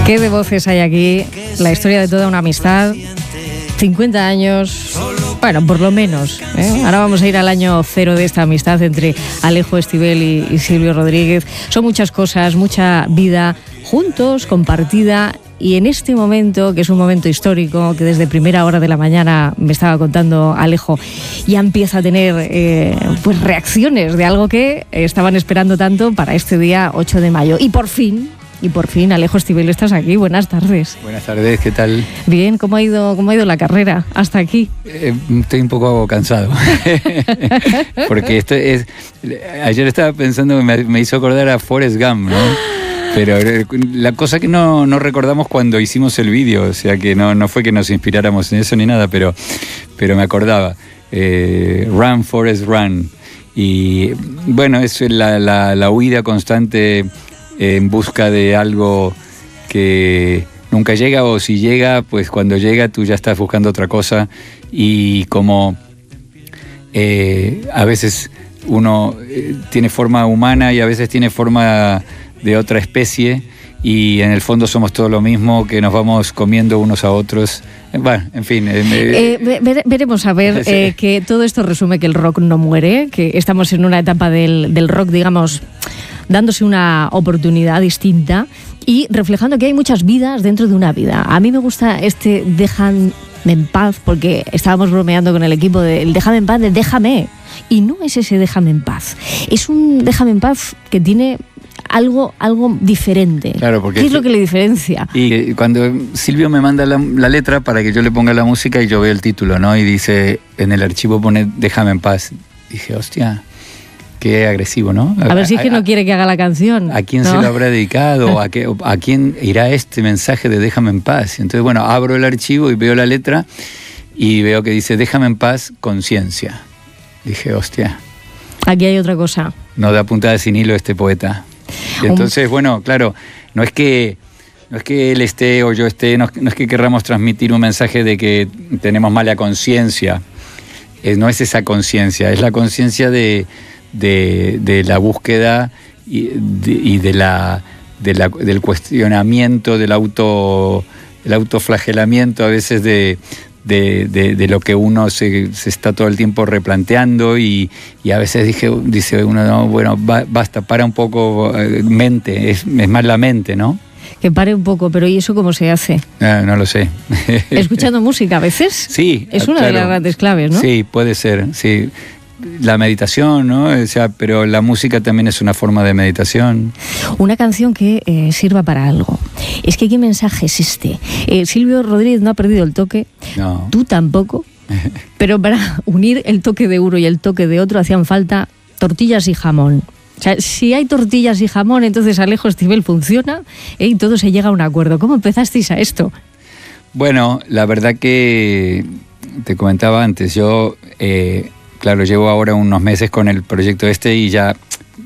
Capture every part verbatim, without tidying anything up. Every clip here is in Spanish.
Qué de voces hay aquí, la historia de toda una amistad, cincuenta años, bueno, por lo menos, ¿eh? Ahora vamos a ir al año cero de esta amistad entre Alejo Stivel y, y Silvio Rodríguez. Son muchas cosas, mucha vida juntos, compartida, y en este momento, que es un momento histórico, que desde primera hora de la mañana me estaba contando Alejo, ya empieza a tener eh, pues reacciones de algo que estaban esperando tanto para este día ocho de mayo. Y por fin... Y por fin, Alejo Stivel, estás aquí. Buenas tardes. Buenas tardes, ¿qué tal? Bien, ¿cómo ha ido, cómo ha ido la carrera hasta aquí? Eh, estoy un poco cansado. Porque esto es... Ayer estaba pensando, me, me hizo acordar a Forrest Gump, ¿no? Pero la cosa que no, no recordamos cuando hicimos el vídeo, o sea que no, no fue que nos inspiráramos en eso ni nada, pero, pero me acordaba. Eh, run, Forrest, run. Y bueno, es la, la, la huida constante en busca de algo que nunca llega, o si llega, pues cuando llega tú ya estás buscando otra cosa. Y como eh, a veces uno eh, tiene forma humana y a veces tiene forma de otra especie, y en el fondo somos todo lo mismo, que nos vamos comiendo unos a otros. Bueno, en fin. Eh, eh, ver, veremos a ver, sí. eh, que todo esto resume que el rock no muere, que estamos en una etapa del, del rock, digamos, dándose una oportunidad distinta y reflejando que hay muchas vidas dentro de una vida. A mí me gusta este déjame en paz, porque estábamos bromeando con el equipo del déjame en paz, de déjame. Y no es ese déjame en paz, es un déjame en paz que tiene algo, algo diferente. Claro, porque ¿qué es lo que le diferencia? Y cuando Silvio me manda la, la letra para que yo le ponga la música, y yo veo el título, ¿no? Y dice, en el archivo pone déjame en paz. Dije, hostia, qué agresivo, ¿no? A, a ver si es que a, no quiere que haga la canción. ¿A quién ¿no? se lo habrá dedicado? ¿A, qué, ¿A quién irá este mensaje de déjame en paz? Entonces, bueno, abro el archivo y veo la letra y veo que dice déjame en paz, conciencia. Dije, hostia. Aquí hay otra cosa. No da puntada sin hilo este poeta. Y entonces, bueno, claro, no es que no es que él esté o yo esté, no, no es que querramos transmitir un mensaje de que tenemos mala conciencia. Eh, no es esa conciencia, es la conciencia de, de, de la búsqueda y de, y de la, de la del cuestionamiento, del auto, el autoflagelamiento a veces de De, de, de lo que uno se, se está todo el tiempo replanteando, y, y a veces dije, dice uno, no, bueno, ba, basta, para un poco, eh, mente, es, es más la mente, ¿no? Que pare un poco, pero ¿y eso cómo se hace? Ah, no lo sé. ¿Escuchando música a veces? Sí. Es una claro, de las grandes claves, ¿no? Sí, puede ser, sí. La meditación, ¿no? O sea, pero la música también es una forma de meditación. Una canción que eh, sirva para algo. Es que ¿qué mensaje es este? Eh, Silvio Rodríguez no ha perdido el toque, no. Tú tampoco, pero para unir el toque de uno y el toque de otro hacían falta tortillas y jamón. O sea, si hay tortillas y jamón, entonces Alejo Stivel funciona, ¿eh? Y todo se llega a un acuerdo. ¿Cómo empezasteis a esto? Bueno, la verdad que te comentaba antes, yo... Eh, Claro, llevo ahora unos meses con el proyecto este y ya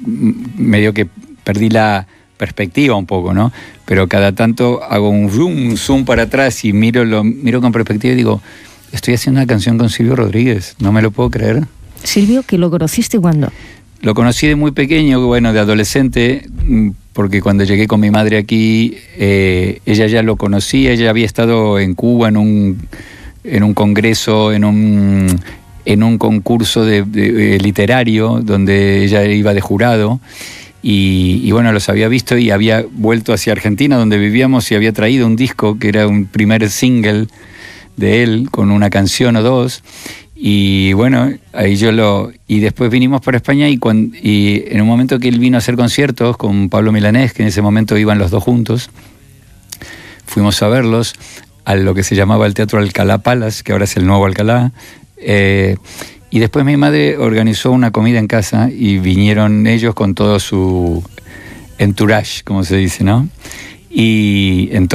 medio que perdí la perspectiva un poco, ¿no? Pero cada tanto hago un zoom, zoom para atrás y miro, lo, miro con perspectiva y digo, estoy haciendo una canción con Silvio Rodríguez, no me lo puedo creer. Silvio, ¿que lo conociste cuándo? Lo conocí de muy pequeño, bueno, de adolescente, porque cuando llegué con mi madre aquí, eh, ella ya lo conocía, ella había estado en Cuba en un, en un congreso, en un... en un concurso de, de, de literario donde ella iba de jurado y, y bueno, los había visto y había vuelto hacia Argentina donde vivíamos y había traído un disco que era un primer single de él con una canción o dos, y bueno, ahí yo lo... y después vinimos para España y, cuando, y en un momento que él vino a hacer conciertos con Pablo Milanés, que en ese momento iban los dos juntos, fuimos a verlos a lo que se llamaba el Teatro Alcalá Palace, que ahora es el nuevo Alcalá. Eh, y después mi madre organizó una comida en casa y vinieron ellos con todo su entourage, como se dice, ¿no? Y entonces